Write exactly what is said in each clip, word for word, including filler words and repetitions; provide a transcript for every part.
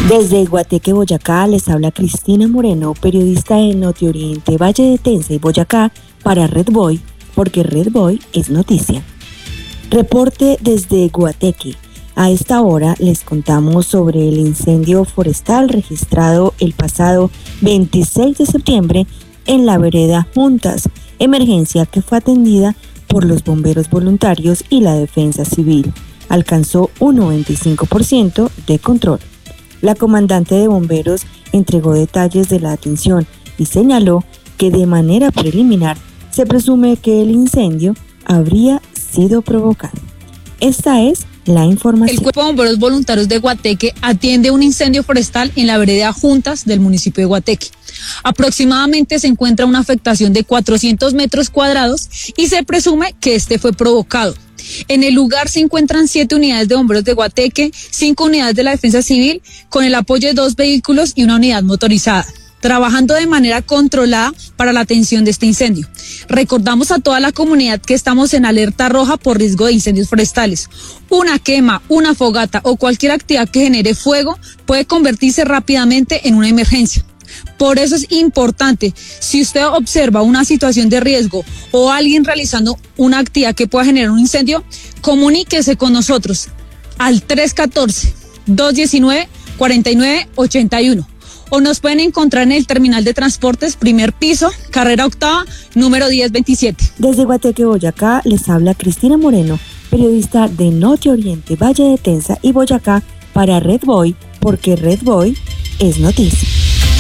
Desde Guateque, Boyacá, les habla Cristina Moreno, periodista de Notioriente, Valle de Tenza y Boyacá, para Red Boy, porque Red Boy es noticia. Reporte desde Guateque. A esta hora les contamos sobre el incendio forestal registrado el pasado veintiséis de septiembre en la vereda Juntas, emergencia que fue atendida por los bomberos voluntarios y la defensa civil. Alcanzó un noventa y cinco por ciento de control. La comandante de bomberos entregó detalles de la atención y señaló que de manera preliminar se presume que el incendio habría sido provocado. Esta es la información. El Cuerpo de Bomberos Voluntarios de Guateque atiende un incendio forestal en la vereda Juntas del municipio de Guateque. Aproximadamente se encuentra una afectación de cuatrocientos metros cuadrados y se presume que este fue provocado. En el lugar se encuentran siete unidades de bomberos de Guateque, cinco unidades de la defensa civil, con el apoyo de dos vehículos y una unidad motorizada, trabajando de manera controlada para la atención de este incendio. Recordamos a toda la comunidad que estamos en alerta roja por riesgo de incendios forestales. Una quema, una fogata o cualquier actividad que genere fuego puede convertirse rápidamente en una emergencia. Por eso es importante, si usted observa una situación de riesgo o alguien realizando una actividad que pueda generar un incendio, comuníquese con nosotros al tres uno cuatro, dos uno nueve, cuatro nueve ocho uno o nos pueden encontrar en el terminal de transportes, primer piso, carrera octava, número diez veintisiete. Desde Guateque, Boyacá, les habla Cristina Moreno, periodista de Notioriente, Valle de Tenza y Boyacá, para Red Boy, porque Red Boy es noticia.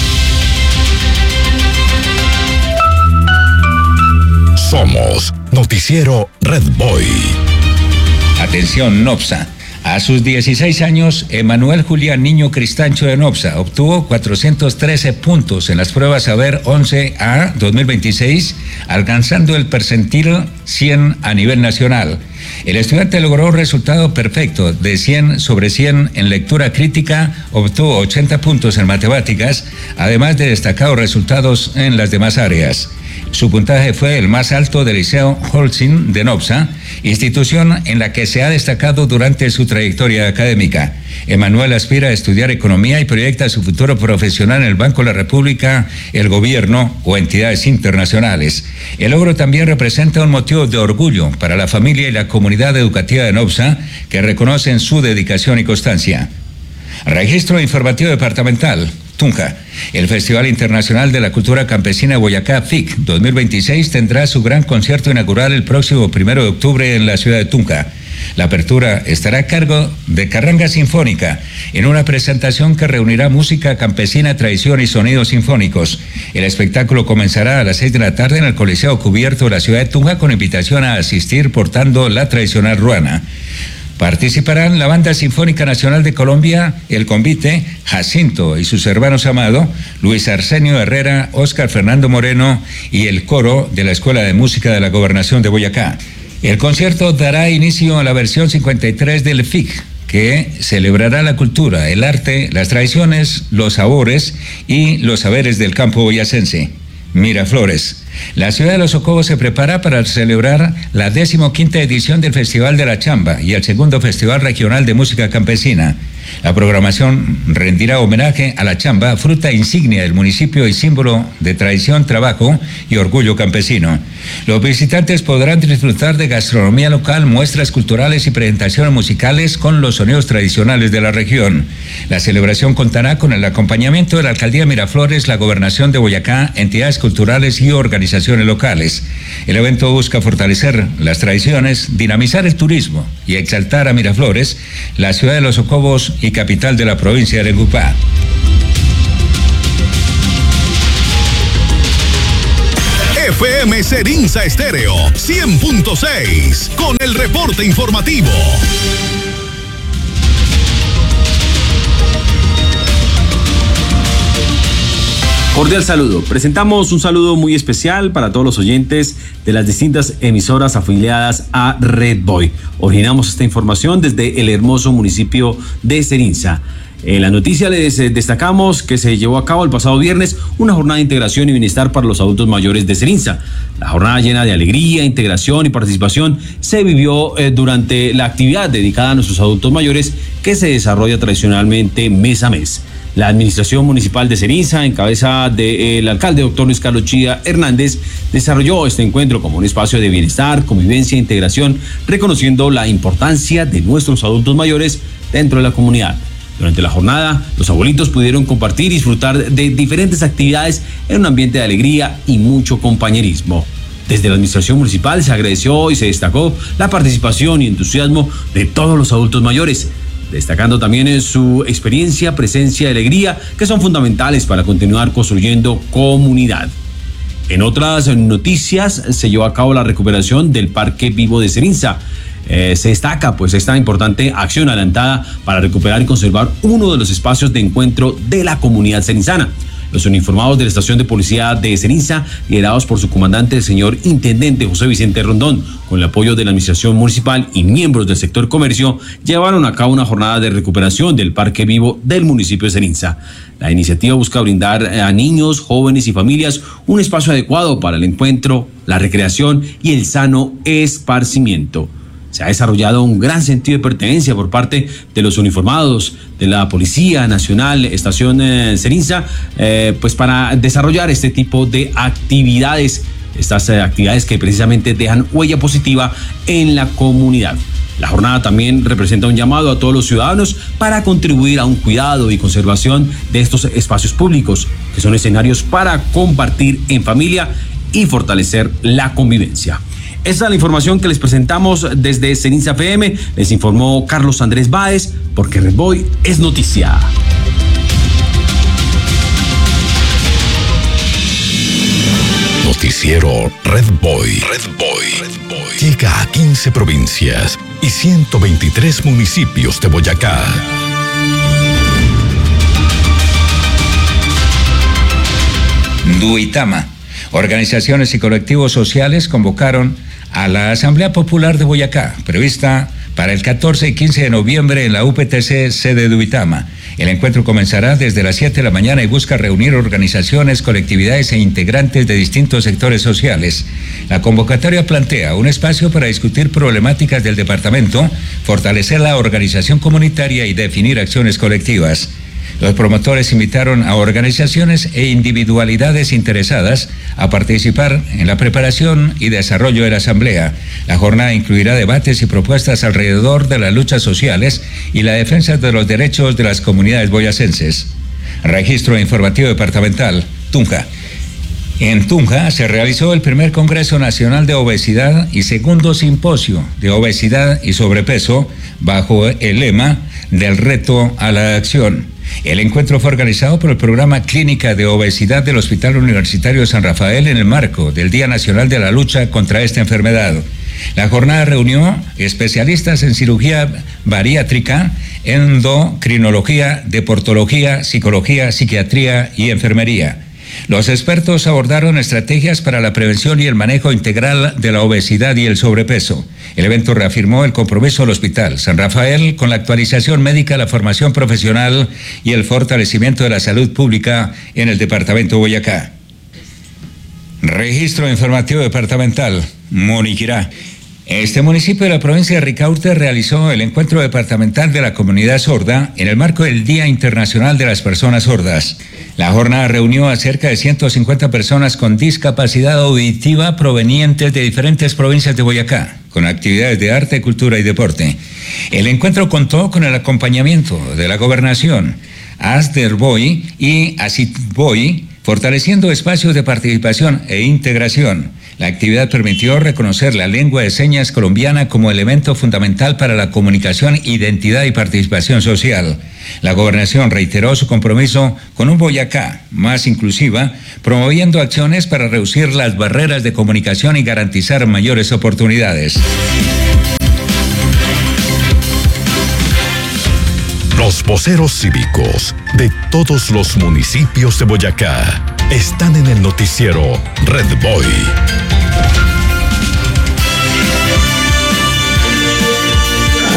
Somos Noticiero Red Boy. Atención, Nopsa. A sus dieciséis años, Emanuel Julián Niño Cristancho de Nopsa obtuvo cuatrocientos trece puntos en las pruebas Saber once A dos mil veintiséis, alcanzando el percentil cien a nivel nacional. El estudiante logró un resultado perfecto de cien sobre cien en lectura crítica, obtuvo ochenta puntos en matemáticas, además de destacados resultados en las demás áreas. Su puntaje fue el más alto del Liceo Holcim de Nopsa, institución en la que se ha destacado durante su trayectoria académica. Emanuel aspira a estudiar economía y proyecta su futuro profesional en el Banco de la República, el gobierno o entidades internacionales. El logro también representa un motivo de orgullo para la familia y la comunidad educativa de Nopsa, que reconocen su dedicación y constancia. Registro informativo departamental. Tunja. El Festival Internacional de la Cultura Campesina Boyacá F I C dos mil veintiséis tendrá su gran concierto inaugural el próximo primero de octubre en la ciudad de Tunja. La apertura estará a cargo de Carranga Sinfónica, en una presentación que reunirá música campesina, tradición y sonidos sinfónicos. El espectáculo comenzará a las seis de la tarde en el Coliseo Cubierto de la ciudad de Tunja, con invitación a asistir portando la tradicional ruana. Participarán la Banda Sinfónica Nacional de Colombia, el Convite, Jacinto y sus hermanos Amado, Luis Arsenio Herrera, Óscar Fernando Moreno y el coro de la Escuela de Música de la Gobernación de Boyacá. El concierto dará inicio a la versión cincuenta y tres del F I C, que celebrará la cultura, el arte, las tradiciones, los sabores y los saberes del campo boyacense. Miraflores. La ciudad de Los Socobos se prepara para celebrar la decimoquinta edición del Festival de la Chamba y el segundo Festival Regional de Música Campesina. La programación rendirá homenaje a la chamba, fruta insignia del municipio y símbolo de tradición, trabajo y orgullo campesino. Los visitantes podrán disfrutar de gastronomía local, muestras culturales y presentaciones musicales con los sonidos tradicionales de la región. La celebración contará con el acompañamiento de la Alcaldía de Miraflores, la Gobernación de Boyacá, entidades culturales y organizaciones locales. El evento busca fortalecer las tradiciones, dinamizar el turismo y exaltar a Miraflores, la ciudad de Los Socobos y capital de la provincia de Arequipa. F M Serinza Estéreo cien punto seis con el reporte informativo. Cordial saludo. Presentamos un saludo muy especial para todos los oyentes de las distintas emisoras afiliadas a Red Boy. Originamos esta información desde el hermoso municipio de Serinza. En la noticia les destacamos que se llevó a cabo el pasado viernes una jornada de integración y bienestar para los adultos mayores de Serinza. La jornada llena de alegría, integración y participación se vivió eh, durante la actividad dedicada a nuestros adultos mayores, que se desarrolla tradicionalmente mes a mes. La administración municipal de Ceniza, en cabeza del alcalde doctor Luis Carlos Chía Hernández, desarrolló este encuentro como un espacio de bienestar, convivencia e integración, reconociendo la importancia de nuestros adultos mayores dentro de la comunidad. Durante la jornada, los abuelitos pudieron compartir y disfrutar de diferentes actividades en un ambiente de alegría y mucho compañerismo. Desde la administración municipal se agradeció y se destacó la participación y entusiasmo de todos los adultos mayores, destacando también su experiencia, presencia y alegría, que son fundamentales para continuar construyendo comunidad. En otras noticias, se llevó a cabo la recuperación del Parque Vivo de Ceniza. Eh, se destaca pues esta importante acción adelantada para recuperar y conservar uno de los espacios de encuentro de la comunidad cenizana. Los uniformados de la estación de policía de Ceniza, liderados por su comandante, el señor intendente José Vicente Rondón, con el apoyo de la administración municipal y miembros del sector comercio, llevaron a cabo una jornada de recuperación del Parque Vivo del municipio de Ceniza. La iniciativa busca brindar a niños, jóvenes y familias un espacio adecuado para el encuentro, la recreación y el sano esparcimiento. Se ha desarrollado un gran sentido de pertenencia por parte de los uniformados de la Policía Nacional, Estación eh, Ceniza, eh, pues para desarrollar este tipo de actividades, estas eh, actividades que precisamente dejan huella positiva en la comunidad. La jornada también representa un llamado a todos los ciudadanos para contribuir a un cuidado y conservación de estos espacios públicos, que son escenarios para compartir en familia y fortalecer la convivencia. Esta es la información que les presentamos desde Ceniza F M. Les informó Carlos Andrés Báez, porque Red Boy es noticia. Noticiero Red Boy. Red Boy. Red Boy. Llega a quince provincias y ciento veintitrés municipios de Boyacá. Duitama. Organizaciones y colectivos sociales convocaron a la Asamblea Popular de Boyacá, prevista para el catorce y quince de noviembre en la U P T C sede de Duitama. El encuentro comenzará desde las siete de la mañana y busca reunir organizaciones, colectividades e integrantes de distintos sectores sociales. La convocatoria plantea un espacio para discutir problemáticas del departamento, fortalecer la organización comunitaria y definir acciones colectivas. Los promotores invitaron a organizaciones e individualidades interesadas a participar en la preparación y desarrollo de la asamblea. La jornada incluirá debates y propuestas alrededor de las luchas sociales y la defensa de los derechos de las comunidades boyacenses. Registro informativo departamental, Tunja. En Tunja se realizó el primer Congreso Nacional de Obesidad y segundo Simposio de Obesidad y Sobrepeso bajo el lema del reto a la acción. El encuentro fue organizado por el programa Clínica de Obesidad del Hospital Universitario San Rafael en el marco del Día Nacional de la Lucha contra esta enfermedad. La jornada reunió especialistas en cirugía bariátrica, endocrinología, deportología, psicología, psiquiatría y enfermería. Los expertos abordaron estrategias para la prevención y el manejo integral de la obesidad y el sobrepeso. El evento reafirmó el compromiso del Hospital San Rafael con la actualización médica, la formación profesional y el fortalecimiento de la salud pública en el departamento de Boyacá. Registro informativo departamental, Moniquirá. Este municipio de la provincia de Ricaurte realizó el encuentro departamental de la comunidad sorda en el marco del Día Internacional de las Personas Sordas. La jornada reunió a cerca de ciento cincuenta personas con discapacidad auditiva provenientes de diferentes provincias de Boyacá, con actividades de arte, cultura y deporte. El encuentro contó con el acompañamiento de la Gobernación, Asderboy y Asitboy, fortaleciendo espacios de participación e integración. La actividad permitió reconocer la lengua de señas colombiana como elemento fundamental para la comunicación, identidad y participación social. La gobernación reiteró su compromiso con un Boyacá más inclusiva, promoviendo acciones para reducir las barreras de comunicación y garantizar mayores oportunidades. Los voceros cívicos de todos los municipios de Boyacá están en el noticiero Red Boy.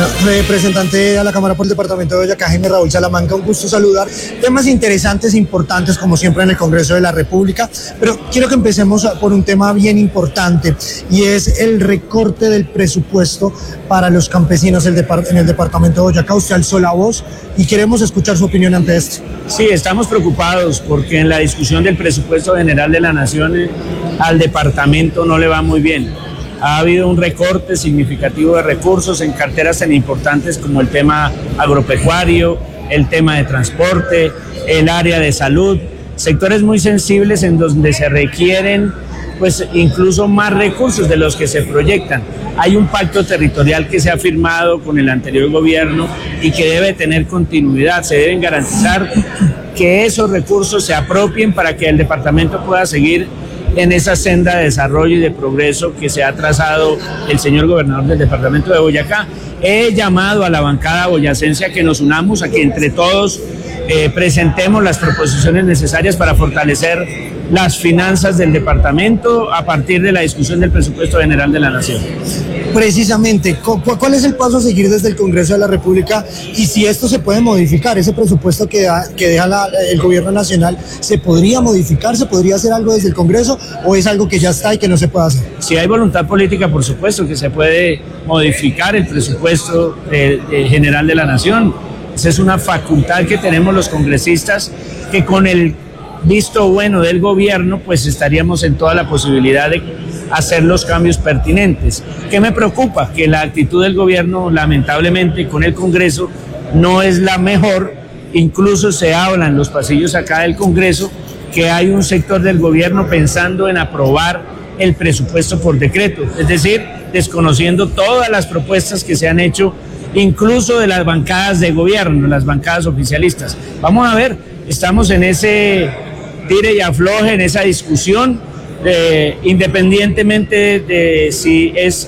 Representante a la Cámara por el Departamento de Boyacá, Jaime Raúl Salamanca, un gusto saludar. Temas interesantes e importantes como siempre en el Congreso de la República, pero quiero que empecemos por un tema bien importante y es el recorte del presupuesto para los campesinos en el Departamento de Boyacá. Usted alzó la voz y queremos escuchar su opinión ante esto. Sí, estamos preocupados porque en la discusión del presupuesto general de la Nación al departamento no le va muy bien. Ha habido un recorte significativo de recursos en carteras tan importantes como el tema agropecuario, el tema de transporte, el área de salud, sectores muy sensibles en donde se requieren pues incluso más recursos de los que se proyectan. Hay un pacto territorial que se ha firmado con el anterior gobierno y que debe tener continuidad. Se deben garantizar que esos recursos se apropien para que el departamento pueda seguir en esa senda de desarrollo y de progreso que se ha trazado el señor gobernador del departamento de Boyacá. He llamado a la bancada boyacense a que nos unamos, a que entre todos eh, presentemos las proposiciones necesarias para fortalecer las finanzas del departamento a partir de la discusión del presupuesto general de la Nación. Precisamente, ¿cuál es el paso a seguir desde el Congreso de la República y si esto se puede modificar? Ese presupuesto que, da, que deja la, el gobierno nacional, ¿se podría modificar? ¿Se podría hacer algo desde el Congreso o es algo que ya está y que no se puede hacer? Si hay voluntad política, por supuesto que se puede modificar el presupuesto de, de general de la Nación. Esa es una facultad que tenemos los congresistas que con el visto bueno del gobierno, pues estaríamos en toda la posibilidad de hacer los cambios pertinentes. ¿Qué me preocupa? Que la actitud del gobierno, lamentablemente, con el Congreso no es la mejor. Incluso se habla en los pasillos acá del Congreso que hay un sector del gobierno pensando en aprobar el presupuesto por decreto, es decir, desconociendo todas las propuestas que se han hecho, incluso de las bancadas de gobierno, las bancadas oficialistas. Vamos a ver, estamos en ese tire y afloje, en esa discusión, eh, independientemente de, de si es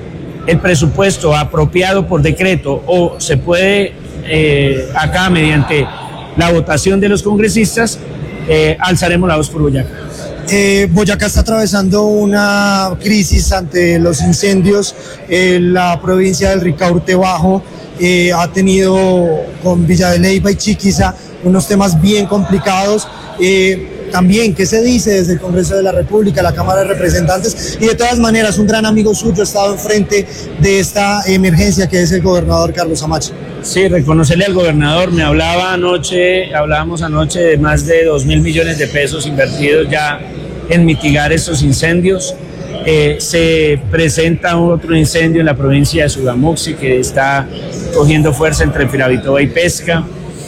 el presupuesto apropiado por decreto o se puede eh, acá mediante la votación de los congresistas, eh, alzaremos la voz por Boyacá. Eh, Boyacá está atravesando una crisis ante los incendios. Eh, la provincia del Ricaurte Bajo eh, ha tenido con Villa de Leyva y Chiquiza unos temas bien complicados. Eh, también, ¿qué se dice desde el Congreso de la República, la Cámara de Representantes? Y de todas maneras, un gran amigo suyo ha estado enfrente de esta emergencia que es el gobernador Carlos Amache. Sí, reconocerle al gobernador, me hablaba anoche, hablábamos anoche de más de dos mil millones de pesos invertidos ya en mitigar estos incendios. Eh, se presenta otro incendio en la provincia de Sugamuxi que está cogiendo fuerza entre Firavitoba y Pesca.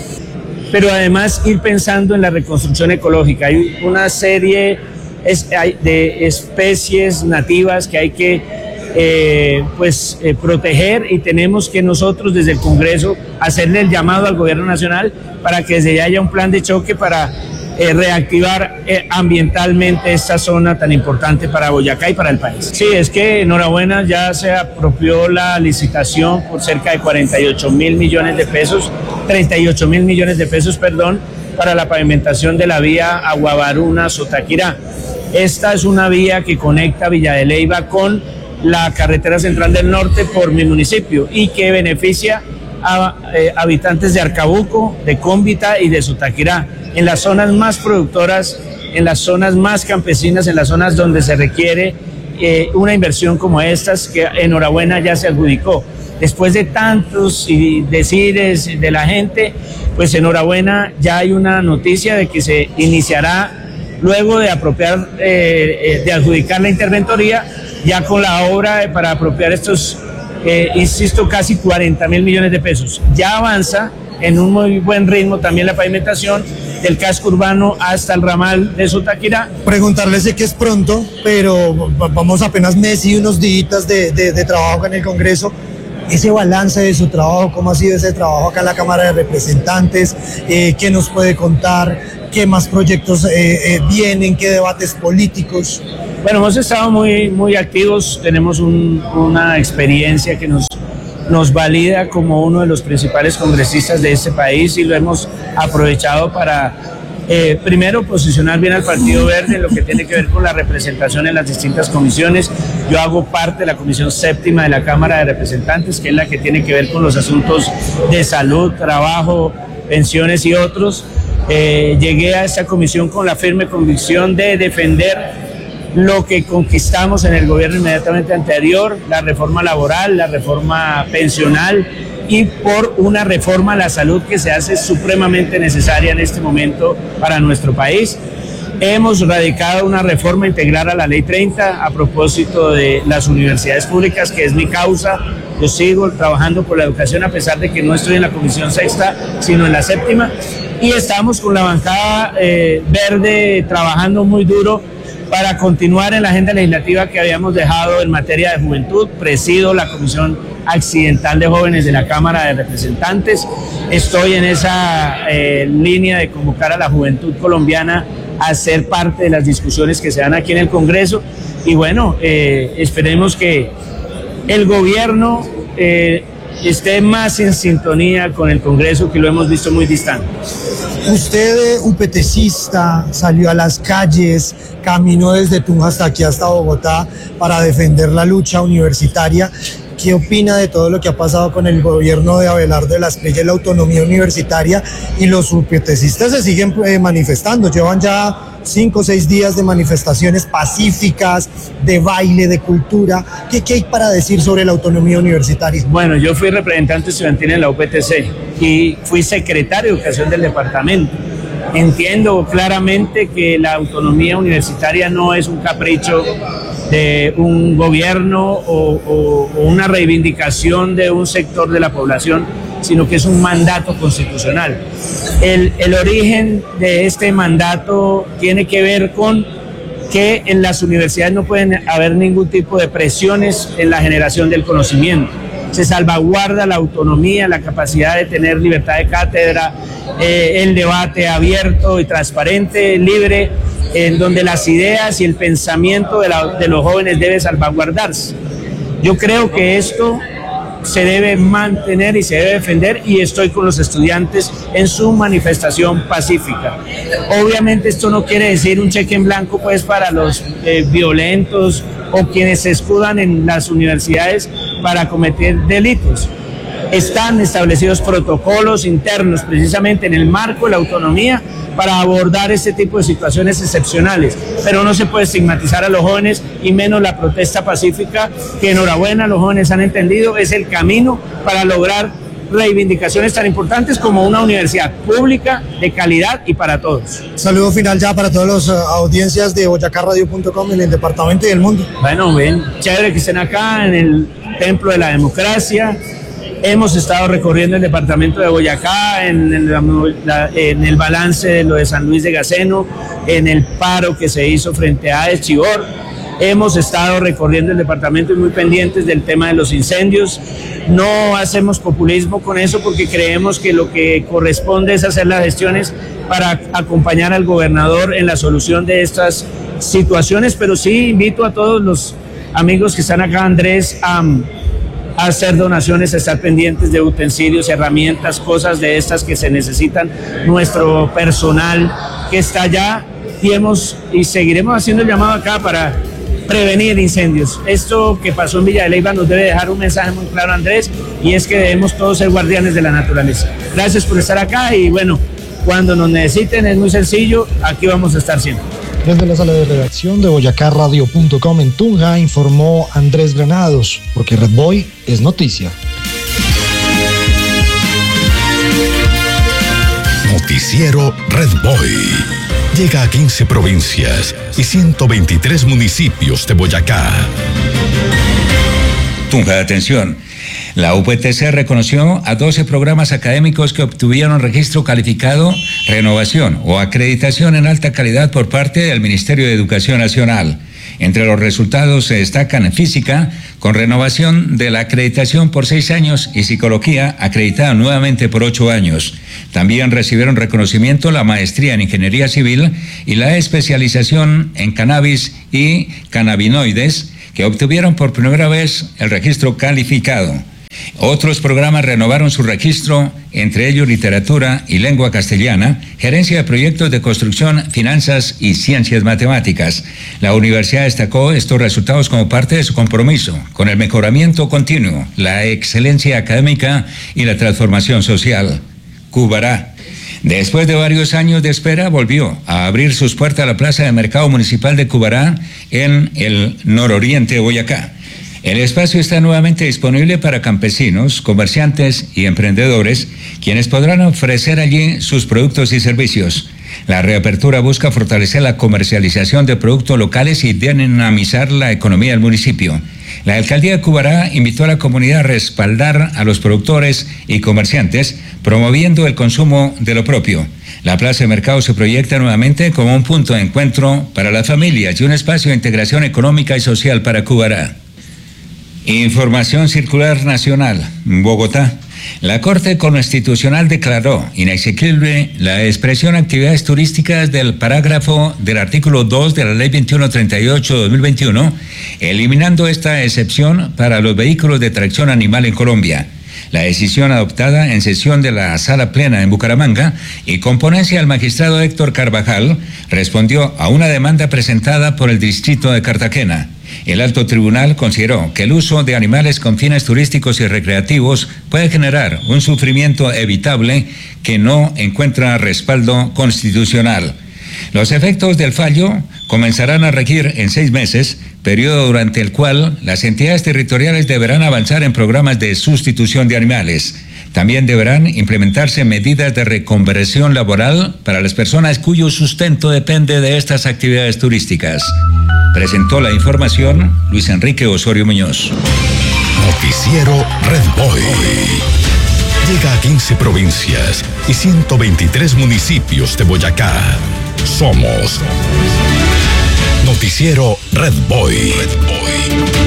Pero además ir pensando en la reconstrucción ecológica. Hay una serie de especies nativas que hay que eh, pues, eh, proteger y tenemos que nosotros desde el Congreso hacerle el llamado al gobierno nacional para que desde ya haya un plan de choque para eh, reactivar eh, ambientalmente esta zona tan importante para Boyacá y para el país. Sí, es que enhorabuena, ya se apropió la licitación por cerca de cuarenta y ocho mil millones de pesos, treinta y ocho mil millones de pesos, perdón, para la pavimentación de la vía Aguabaruna-Sotaquirá. Esta es una vía que conecta Villa de Leyva con la carretera central del norte por mi municipio y que beneficia a eh, habitantes de Arcabuco, de Cómbita y de Sotaquirá, en las zonas más productoras, en las zonas más campesinas, en las zonas donde se requiere eh, una inversión como estas, que enhorabuena ya se adjudicó. Después de tantos y decires de la gente, pues enhorabuena, ya hay una noticia de que se iniciará luego de apropiar, eh, de adjudicar la interventoría, ya con la obra para apropiar estos, eh, insisto, casi cuarenta mil millones de pesos. Ya avanza en un muy buen ritmo también la pavimentación del casco urbano hasta el ramal de Sotaquirá. Preguntarle, sé que es pronto, pero vamos apenas mes y unos días de, de, de trabajo en el Congreso. Ese balance de su trabajo, ¿cómo ha sido ese trabajo acá en la Cámara de Representantes? Eh, ¿Qué nos puede contar? ¿Qué más proyectos eh, eh, vienen? ¿Qué debates políticos? Bueno, hemos estado muy, muy activos, tenemos un, una experiencia que nos, nos valida como uno de los principales congresistas de este país y lo hemos aprovechado para, eh, primero, posicionar bien al Partido Verde en lo que tiene que ver con la representación en las distintas comisiones. Yo hago parte de la Comisión Séptima de la Cámara de Representantes, que es la que tiene que ver con los asuntos de salud, trabajo, pensiones y otros. Eh, llegué a esta comisión con la firme convicción de defender lo que conquistamos en el gobierno inmediatamente anterior, la reforma laboral, la reforma pensional y por una reforma a la salud que se hace supremamente necesaria en este momento para nuestro país. Hemos radicado una reforma integral a la Ley treinta a propósito de las universidades públicas, que es mi causa. Yo sigo trabajando por la educación a pesar de que no estoy en la Comisión Sexta, sino en la Séptima. Y estamos con la bancada eh, verde trabajando muy duro para continuar en la agenda legislativa que habíamos dejado en materia de juventud. Presido la Comisión Accidental de Jóvenes de la Cámara de Representantes. Estoy en esa eh, línea de convocar a la juventud colombiana a ser parte de las discusiones que se dan aquí en el Congreso. Y bueno, eh, esperemos que el gobierno eh, esté más en sintonía con el Congreso, que lo hemos visto muy distante. Usted, upetecista, salió a las calles, caminó desde Tunja hasta aquí, hasta Bogotá, para defender la lucha universitaria. ¿Qué opina de todo lo que ha pasado con el gobierno de Abelardo de la Espriella y la autonomía universitaria? Y los upetecistas se siguen eh, manifestando, llevan ya cinco o seis días de manifestaciones pacíficas, de baile, de cultura. ¿Qué, qué hay para decir sobre la autonomía universitaria? Bueno, yo fui representante estudiantil en la U P T C y fui secretario de Educación del departamento. Entiendo claramente que la autonomía universitaria no es un capricho de un gobierno o, o, o una reivindicación de un sector de la población, sino que es un mandato constitucional. El, el origen de este mandato tiene que ver con que en las universidades no pueden haber ningún tipo de presiones en la generación del conocimiento. Se salvaguarda la autonomía, la capacidad de tener libertad de cátedra, eh, el debate abierto y transparente, libre, en donde las ideas y el pensamiento de, la, de los jóvenes debe salvaguardarse. Yo creo que esto se debe mantener y se debe defender, y estoy con los estudiantes en su manifestación pacífica. Obviamente esto no quiere decir un cheque en blanco pues para los eh, violentos o quienes se escudan en las universidades para cometer delitos. Están establecidos protocolos internos precisamente en el marco de la autonomía para abordar este tipo de situaciones excepcionales, pero no se puede estigmatizar a los jóvenes, y menos la protesta pacífica, que enhorabuena, los jóvenes han entendido, es el camino para lograr reivindicaciones tan importantes como una universidad pública de calidad y para todos. Saludo final ya para todas las uh, audiencias de boyacá radio punto com en el departamento y el mundo. Bueno, ven, chévere que estén acá en el Templo de la Democracia. Hemos estado recorriendo el departamento de Boyacá, en el, la, en el balance de lo de San Luis de Gaceno, en el paro que se hizo frente a Chivor. Hemos estado recorriendo el departamento y muy pendientes del tema de los incendios. No hacemos populismo con eso porque creemos que lo que corresponde es hacer las gestiones para acompañar al gobernador en la solución de estas situaciones, pero sí invito a todos los amigos que están acá, Andrés, a... a hacer donaciones, a estar pendientes de utensilios, herramientas, cosas de estas que se necesitan, nuestro personal que está allá, y hemos y seguiremos haciendo el llamado acá para prevenir incendios. Esto que pasó en Villa de Leyva nos debe dejar un mensaje muy claro, Andrés, y es que debemos todos ser guardianes de la naturaleza. Gracias por estar acá, y bueno, cuando nos necesiten es muy sencillo, aquí vamos a estar siempre. Desde la sala de redacción de boyacá radio punto com en Tunja informó Andrés Granados, porque Red Boy es noticia. Noticiero Red Boy. Llega a quince provincias y ciento veintitrés municipios de Boyacá. Tunja, atención. La U P T C reconoció a doce programas académicos que obtuvieron registro calificado, renovación o acreditación en alta calidad por parte del Ministerio de Educación Nacional. Entre los resultados se destacan física, con renovación de la acreditación por seis años, y psicología, acreditada nuevamente por ocho años. También recibieron reconocimiento la maestría en ingeniería civil y la especialización en cannabis y cannabinoides, que obtuvieron por primera vez el registro calificado. Otros programas renovaron su registro, entre ellos literatura y lengua castellana, gerencia de proyectos de construcción, finanzas y ciencias matemáticas. La universidad destacó estos resultados como parte de su compromiso con el mejoramiento continuo, la excelencia académica y la transformación social. Cubará, después de varios años de espera, volvió a abrir sus puertas a la Plaza de Mercado Municipal de Cubará en el nororiente de Boyacá. El espacio está nuevamente disponible para campesinos, comerciantes y emprendedores, quienes podrán ofrecer allí sus productos y servicios. La reapertura busca fortalecer la comercialización de productos locales y dinamizar la economía del municipio. La alcaldía de Cubará invitó a la comunidad a respaldar a los productores y comerciantes, promoviendo el consumo de lo propio. La Plaza de Mercado se proyecta nuevamente como un punto de encuentro para las familias y un espacio de integración económica y social para Cubará. Información circular nacional. Bogotá. La Corte Constitucional declaró inexequible la expresión actividades turísticas del parágrafo del artículo dos de la Ley veintiuno treinta y ocho de dos mil veintiuno, eliminando esta excepción para los vehículos de tracción animal en Colombia. La decisión adoptada en sesión de la Sala Plena en Bucaramanga y con ponencia del magistrado Héctor Carvajal respondió a una demanda presentada por el distrito de Cartagena. El alto tribunal consideró que el uso de animales con fines turísticos y recreativos puede generar un sufrimiento evitable que no encuentra respaldo constitucional. Los efectos del fallo comenzarán a regir en seis meses, periodo durante el cual las entidades territoriales deberán avanzar en programas de sustitución de animales. También deberán implementarse medidas de reconversión laboral para las personas cuyo sustento depende de estas actividades turísticas. Presentó la información Luis Enrique Osorio Muñoz. Noticiero Red Boy. Llega a quince provincias y ciento veintitrés municipios de Boyacá. Somos Noticiero Red Boy. Red Boy.